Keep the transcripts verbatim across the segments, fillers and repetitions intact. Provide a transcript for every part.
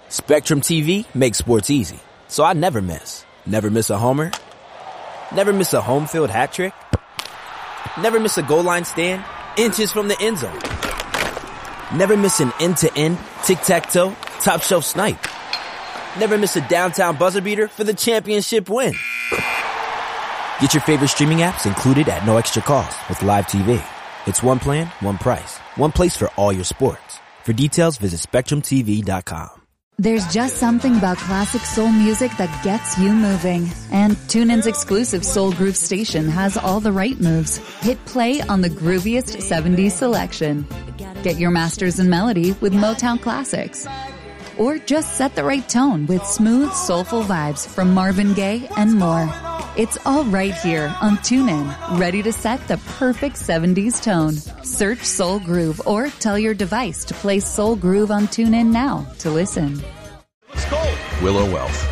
Spectrum T V makes sports easy, so I never miss. Never miss a homer. Never miss a home field hat trick. Never miss a goal line stand. Inches from the end zone. Never miss an end-to-end, tic-tac-toe, top-shelf snipe. Never miss a downtown buzzer beater for the championship win. Get your favorite streaming apps included at no extra cost with Live T V. It's one plan, one price. One place for all your sports. For details, visit spectrum t v dot com. There's just something about classic soul music that gets you moving. And TuneIn's exclusive Soul Groove station has all the right moves. Hit play on the grooviest seventies selection. Get your masters in melody with Motown Classics. Or just set the right tone with smooth, soulful vibes from Marvin Gaye and more. It's all right here on TuneIn, ready to set the perfect seventies tone. Search Soul Groove or tell your device to play Soul Groove on TuneIn now to listen. Let's go. Willow Wealth.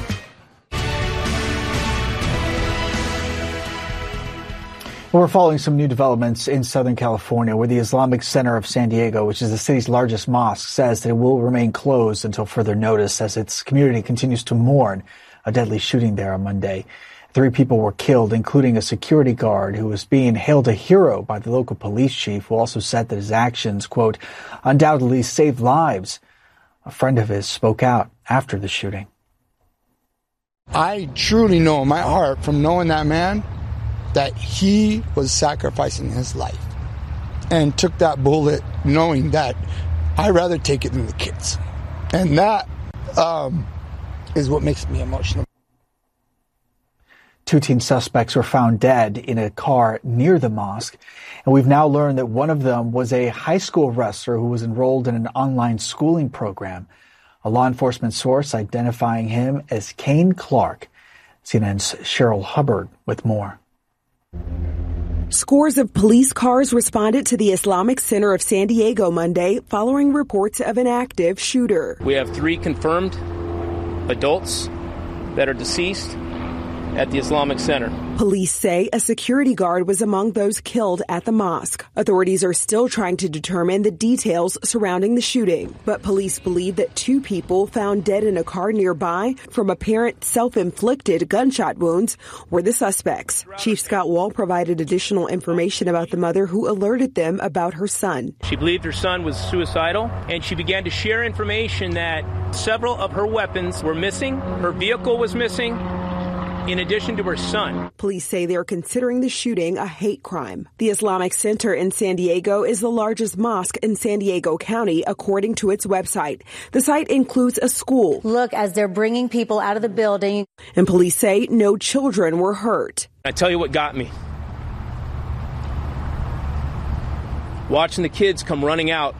Well, we're following some new developments in Southern California, where the Islamic Center of San Diego, which is the city's largest mosque, says that it will remain closed until further notice as its community continues to mourn a deadly shooting there on Monday. Three people were killed, including a security guard who was being hailed a hero by the local police chief, who also said that his actions, quote, undoubtedly saved lives. A friend of his spoke out after the shooting. I truly know in my heart, from knowing that man, that he was sacrificing his life and took that bullet knowing that I'd rather take it than the kids. And that um, is what makes me emotional. Two teen suspects were found dead in a car near the mosque, and we've now learned that one of them was a high school wrestler who was enrolled in an online schooling program. A law enforcement source identifying him as Kane Clark. C N N's Cheryl Hubbard with more. Scores of police cars responded to the Islamic Center of San Diego Monday following reports of an active shooter. We have three confirmed adults that are deceased at the Islamic Center. Police say a security guard was among those killed at the mosque. Authorities are still trying to determine the details surrounding the shooting, but police believe that two people found dead in a car nearby from apparent self-inflicted gunshot wounds were the suspects. Chief Scott Wall provided additional information about the mother who alerted them about her son. She believed her son was suicidal, and she began to share information that several of her weapons were missing, her vehicle was missing, in addition to her son. Police say they're considering the shooting a hate crime. The Islamic Center in San Diego is the largest mosque in San Diego County, according to its website. The site includes a school. Look, as they're bringing people out of the building. And police say no children were hurt. I tell you what got me. Watching the kids come running out.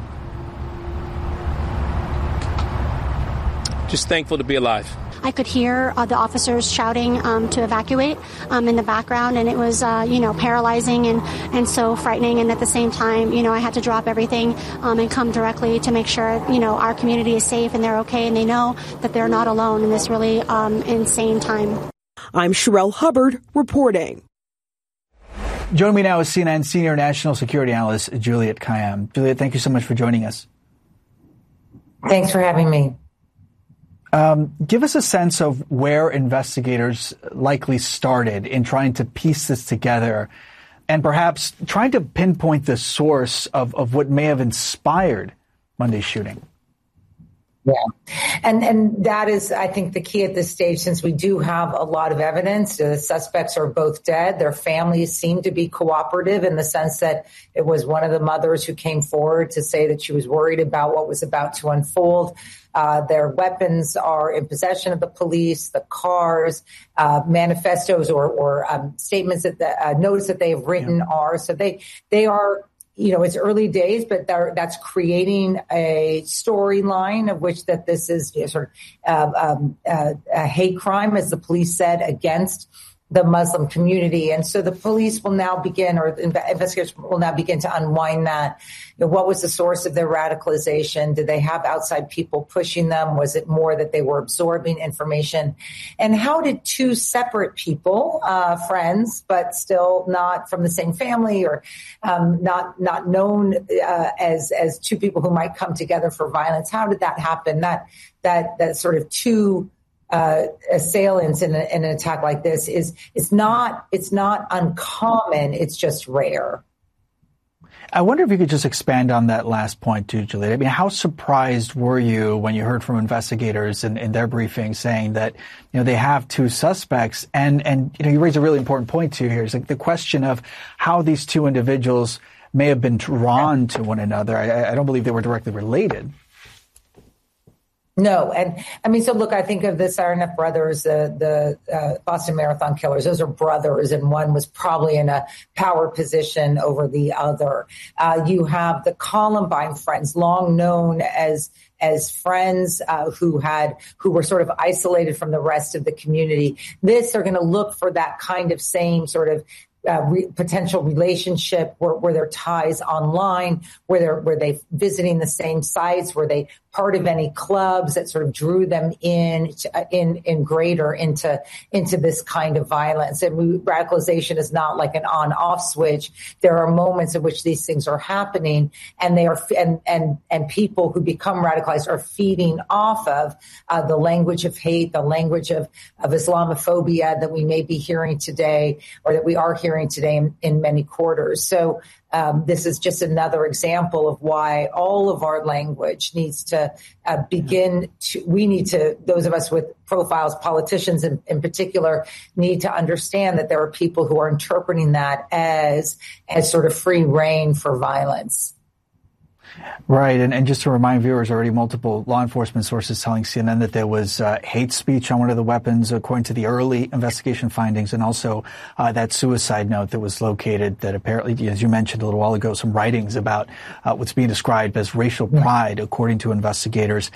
Just thankful to be alive. I could hear uh, the officers shouting um, to evacuate um, in the background, and it was, uh, you know, paralyzing and, and so frightening. And at the same time, you know, I had to drop everything um, and come directly to make sure, you know, our community is safe and they're okay, and they know that they're not alone in this really um, insane time. I'm Cheryl Hubbard reporting. Joining me now is C N N Senior National Security Analyst Juliet Kayyem. Juliet, thank you so much for joining us. Thanks for having me. Um, give us a sense of where investigators likely started in trying to piece this together and perhaps trying to pinpoint the source of, of what may have inspired Monday's shooting. Yeah. And and that is, I think, the key at this stage, since we do have a lot of evidence. The suspects are both dead. Their families seem to be cooperative in the sense that it was one of the mothers who came forward to say that she was worried about what was about to unfold. Uh, their weapons are in possession of the police, the cars, uh, manifestos or, or um, statements that the uh, notice that they have written yeah. are. So they they are. You know, it's early days, but that's creating a storyline of which that this is sort of uh, um, uh, a hate crime, as the police said, against the Muslim community. And so the police will now begin, or investigators will now begin to unwind that. You know, what was the source of their radicalization? Did they have outside people pushing them? Was it more that they were absorbing information? And how did two separate people, uh, friends, but still not from the same family, or um, not not known uh, as as two people who might come together for violence, how did that happen? That that that sort of two Uh, assailants in, a, in an attack like this is it's not it's not uncommon. It's just rare. I wonder if you could just expand on that last point too, Juliet. I mean, how surprised were you when you heard from investigators in, in their briefing saying that, you know, they have two suspects? And, and, you know, you raise a really important point too here. It's like the question of how these two individuals may have been drawn to one another. I, I don't believe they were directly related. No. And I mean, so look, I think of the Tsarnaev brothers, uh, the uh, Boston Marathon killers. Those are brothers, and one was probably in a power position over the other. Uh, you have the Columbine friends, long known as as friends uh, who had who were sort of isolated from the rest of the community. This, they're going to look for that kind of same sort of Uh, re- potential relationship where, where there are ties online, where they're where they visiting the same sites, were they part of any clubs that sort of drew them in to, uh, in in greater into into this kind of violence. And we, radicalization is not like an on-off switch. There are moments in which these things are happening, and they are and and and people who become radicalized are feeding off of uh, the language of hate, the language of of Islamophobia that we may be hearing today, or that we are hearing today in, in many quarters. So um, this is just another example of why all of our language needs to uh, begin to, we need to, those of us with profiles, politicians in, in particular, need to understand that there are people who are interpreting that as, as sort of free reign for violence. Right. And, and just to remind viewers, already multiple law enforcement sources telling C N N that there was uh, hate speech on one of the weapons, according to the early investigation findings, and also uh, that suicide note that was located that apparently, as you mentioned a little while ago, some writings about uh, what's being described as racial pride, according to investigators.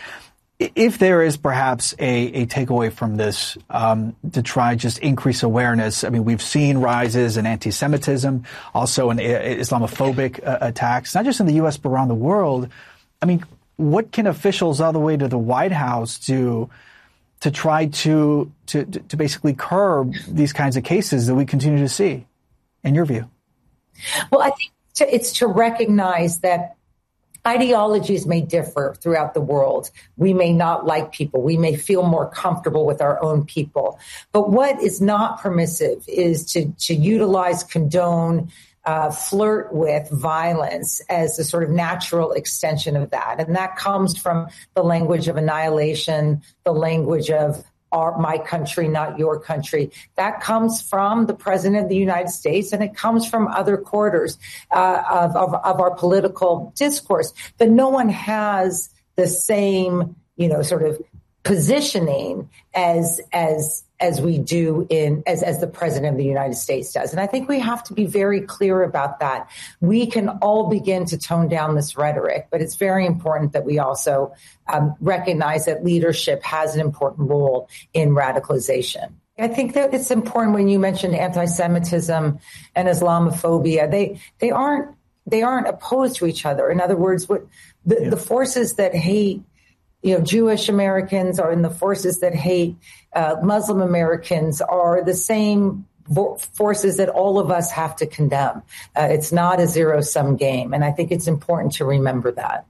If there is perhaps a, a takeaway from this um, to try just increase awareness, I mean, we've seen rises in anti-Semitism, also in Islamophobic uh, attacks, not just in the U S, but around the world. I mean, what can officials all the way to the White House do to try to, to, to basically curb these kinds of cases that we continue to see, in your view? Well, I think to, it's to recognize that ideologies may differ throughout the world. We may not like people. We may feel more comfortable with our own people. But what is not permissive is to, to utilize, condone, uh, flirt with violence as a sort of natural extension of that. And that comes from the language of annihilation, the language of Our, my country, not your country. That comes from the president of the United States, and it comes from other quarters uh, of, of, of our political discourse. But no one has the same, you know, sort of positioning as as as we do in as as the president of the United States does. And I think we have to be very clear about that. We can all begin to tone down this rhetoric, but it's very important that we also um, recognize that leadership has an important role in radicalization. I think that it's important when you mentioned anti-Semitism and Islamophobia. They they aren't they aren't opposed to each other. In other words, what the, yeah. the forces that hate, you know, Jewish Americans are in the forces that hate uh, Muslim Americans are the same vo- forces that all of us have to condemn. Uh, it's not a zero-sum game, and I think it's important to remember that.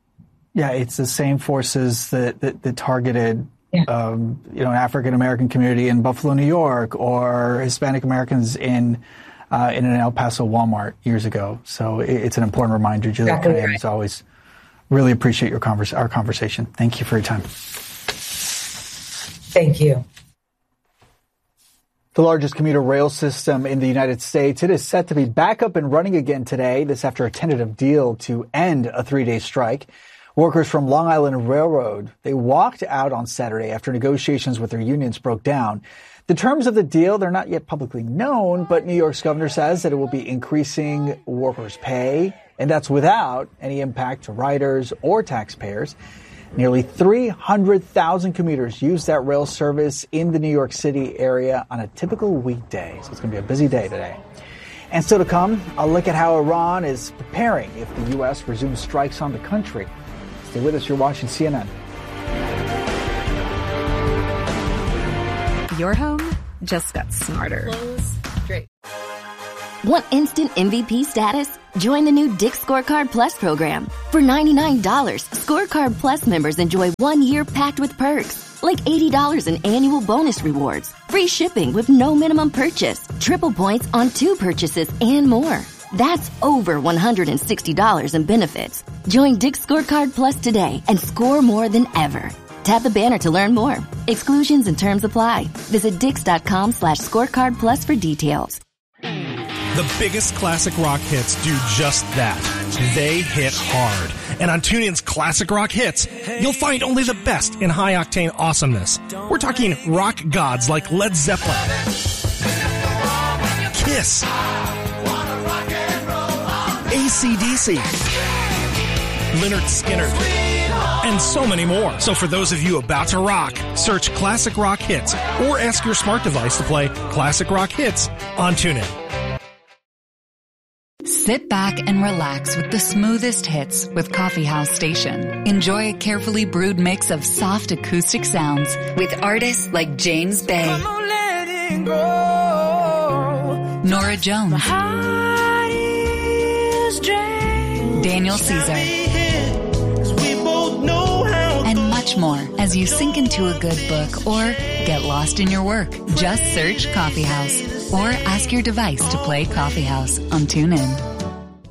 Yeah, it's the same forces that that, that targeted, yeah. um, you know, African American community in Buffalo, New York, or Hispanic Americans in uh, in an El Paso Walmart years ago. So it, it's an important reminder, Juliet exactly Kayyem, right. as always. Really appreciate your converse, our conversation. Thank you for your time. Thank you. The largest commuter rail system in the United States, it is set to be back up and running again today. This after a tentative deal to end a three-day strike. Workers from Long Island Railroad, they walked out on Saturday after negotiations with their unions broke down. The terms of the deal, they're not yet publicly known, but New York's governor says that it will be increasing workers' pay, and that's without any impact to riders or taxpayers. Nearly three hundred thousand commuters use that rail service in the New York City area on a typical weekday. So it's going to be a busy day today. And still to come, a look at how Iran is preparing if the U S resumes strikes on the country. Stay with us. You're watching C N N. Your home just got smarter. Great. Want instant M V P status? Join the new Dick's Scorecard Plus program. For ninety-nine dollars, Scorecard Plus members enjoy one year packed with perks, like eighty dollars in annual bonus rewards, free shipping with no minimum purchase, triple points on two purchases, and more. That's over one hundred sixty dollars in benefits. Join Dick's Scorecard Plus today and score more than ever. Tap the banner to learn more. Exclusions and terms apply. Visit dix.com slash scorecard plus for details. The biggest classic rock hits do just that. They hit hard. And on TuneIn's Classic Rock Hits, you'll find only the best in high-octane awesomeness. We're talking rock gods like Led Zeppelin, Kiss, A C D C, Lynyrd Skynyrd, and so many more. So for those of you about to rock, search Classic Rock Hits or ask your smart device to play Classic Rock Hits on TuneIn. Sit back and relax with the smoothest hits with Coffee House Station. Enjoy a carefully brewed mix of soft acoustic sounds with artists like James Bay, Nora Jones, Daniel Caesar, and much more as you sink into a good book or get lost in your work. Just search Coffee House or ask your device to play Coffee House on TuneIn.